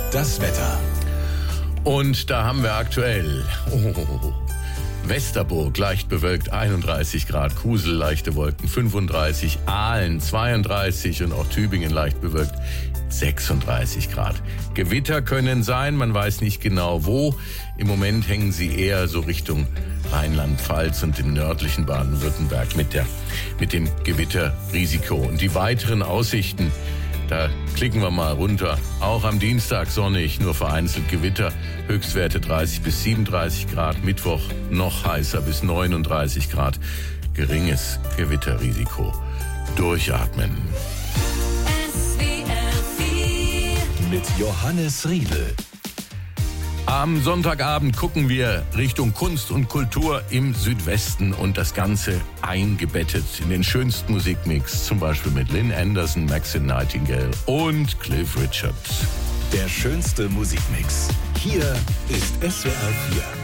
Das Wetter. Und da haben wir aktuell Westerburg leicht bewölkt 31 Grad, Kusel leichte Wolken 35, Aalen 32 und auch Tübingen leicht bewölkt 36 Grad. Gewitter können sein, man weiß nicht genau wo. Im Moment hängen sie eher so Richtung Rheinland-Pfalz und im nördlichen Baden-Württemberg mit dem Gewitterrisiko. Und die weiteren Aussichten, da klicken wir mal runter. Auch am Dienstag sonnig, nur vereinzelt Gewitter. Höchstwerte 30 bis 37 Grad. Mittwoch noch heißer bis 39 Grad. Geringes Gewitterrisiko. Durchatmen. Mit Johannes Riedel. Am Sonntagabend gucken wir Richtung Kunst und Kultur im Südwesten und das Ganze eingebettet in den schönsten Musikmix, zum Beispiel mit Lynn Anderson, Maxine Nightingale und Cliff Richard. Der schönste Musikmix. Hier ist SWR 4.